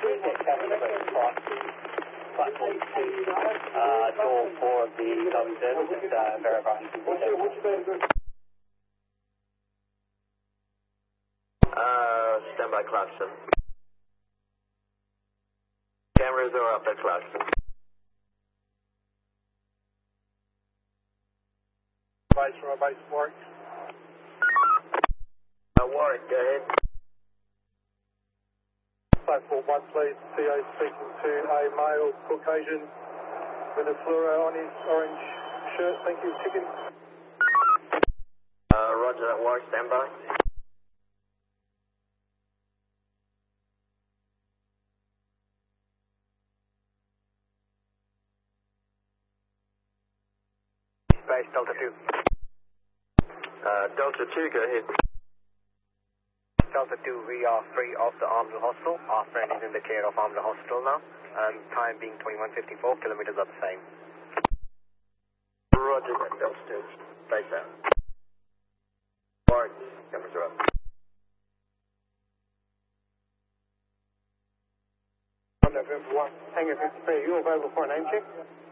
Platform 2, door 4 of the Southern Service, just verifying. Stand by Clarkson. Cameras are up at Clarkson. Base from base Warwick. Warwick, go ahead. Platform 1, please. PA speaking to a male Caucasian with a fluoro on his orange shirt. Thank you. Ticket. Roger that, Warwick, stand by. Base Delta 2. Delta 2, go ahead. Delta 2, we are free of the Armdale Hospital. Our friend is in the care of Armdale Hospital now. Time being 21:54, kilometers are the same. Roger that, Delta 2. Base out. Warwick, cameras are up. November 1, Hangar 53, are you available for a name check?